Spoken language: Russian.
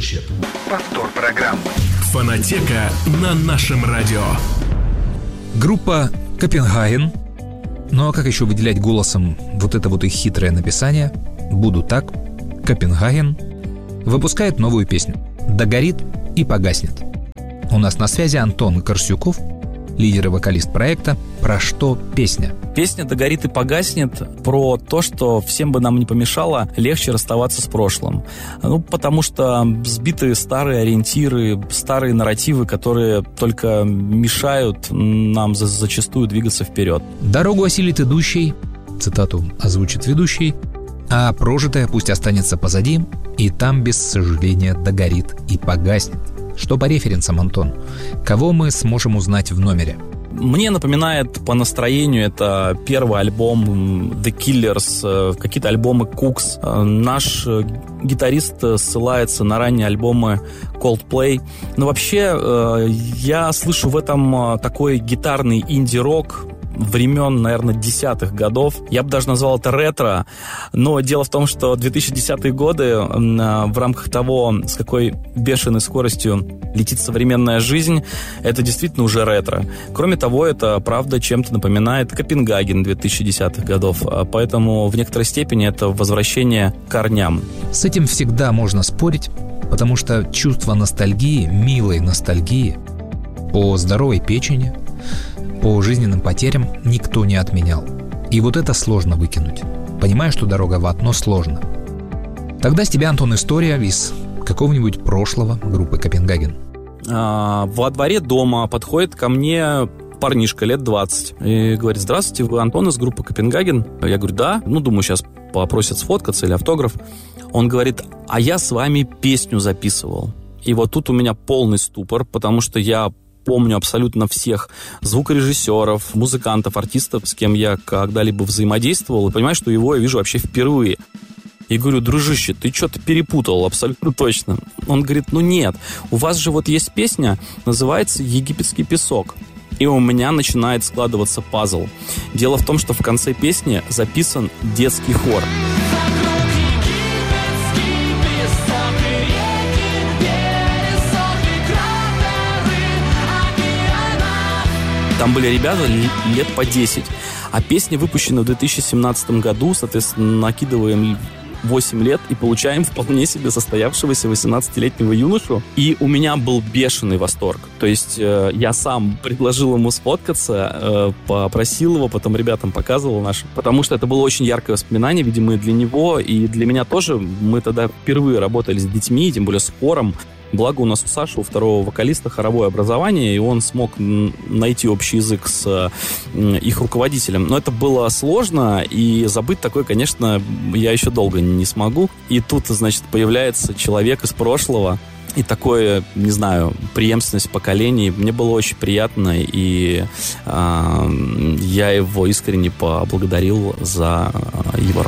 ищет. Повтор программы. Фонотека на нашем радио. Группа «Копенгаген». Ну а как еще выделять голосом вот это вот их хитрое написание? «Буду так», «Копенгаген» выпускает новую песню «Догорит и погаснет». У нас на связи Антон Корсюков, лидер и вокалист проекта. Про что песня? Песня «Догорит и погаснет» про то, что всем бы нам не помешало легче расставаться с прошлым. Потому что сбиты старые ориентиры, старые нарративы, которые только мешают нам зачастую двигаться вперед. «Дорогу осилит идущий», цитату озвучит ведущий, «а прожитое пусть останется позади, и там без сожаления догорит и погаснет». Что по референсам, Антон? Кого мы сможем узнать в номере? Мне напоминает по настроению это первый альбом The Killers, какие-то альбомы Cooks. Наш гитарист ссылается на ранние альбомы Coldplay. Но вообще я слышу в этом такой гитарный инди-рок времен, наверное, 10-х годов. Я бы даже назвал это ретро. Но дело в том, что 2010-е годы в рамках того, с какой бешеной скоростью летит современная жизнь, это действительно уже ретро. Кроме того, это, правда, чем-то напоминает Копенгаген 2010-х годов. Поэтому в некоторой степени это возвращение к корням. С этим всегда можно спорить, потому что чувство ностальгии, милой ностальгии по здоровой печени, по жизненным потерям никто не отменял. И вот это сложно выкинуть. Понимаю, что дорога в ад, но сложно. Тогда с тебя, Антон, история из какого-нибудь прошлого группы «Копенгаген». Во дворе дома подходит ко мне парнишка лет 20 и говорит: «Здравствуйте, вы Антон из группы «Копенгаген»?» Я говорю: «Да». Думаю, сейчас попросят сфоткаться или автограф. Он говорит: «А я с вами песню записывал». И вот тут у меня полный ступор, потому что я помню абсолютно всех звукорежиссеров, музыкантов, артистов, с кем я когда-либо взаимодействовал, и понимаю, что его я вижу вообще впервые. И говорю: «Дружище, ты что-то перепутал абсолютно точно». Он говорит: «Нет, у вас же вот есть песня, называется «Египетский песок». И у меня начинает складываться пазл. Дело в том, что в конце песни записан детский хор. Там были ребята лет по 10. А песня выпущена в 2017 году, соответственно, накидываем 8 лет и получаем вполне себе состоявшегося 18-летнего юношу. И у меня был бешеный восторг. То есть я сам предложил ему сфоткаться, попросил его, потом ребятам показывал нашим, потому что это было очень яркое воспоминание, видимо, и для него, и для меня тоже. Мы тогда впервые работали с детьми, тем более с хором. Благо у нас у Саши, у второго вокалиста, хоровое образование, и он смог найти общий язык с их руководителем. Но это было сложно, и забыть такое, конечно, я еще долго не смогу. И тут, значит, появляется человек из прошлого, и такое, не знаю, преемственность поколений. Мне было очень приятно, и я его искренне поблагодарил за его работу.